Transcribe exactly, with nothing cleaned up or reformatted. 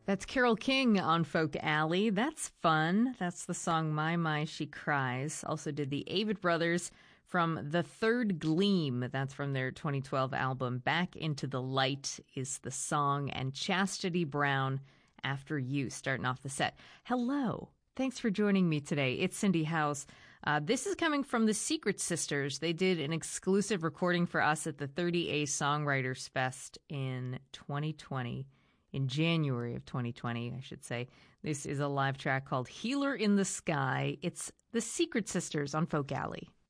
That's Carole King on Folk Alley. That's fun. That's the song My My She Cries. Also did the Avett Brothers from The Third Gleam. That's from their twenty twelve album Back Into the Light is the song. And Chastity Brown, After You, starting off the set. Hello. Thanks for joining me today. It's Cindy House. Uh, this is coming from the Secret Sisters. They did an exclusive recording for us at the thirty A Songwriters Fest in twenty twenty. In January of twenty twenty, I should say. This is a live track called Healer in the Sky. It's the Secret Sisters on Folk Alley.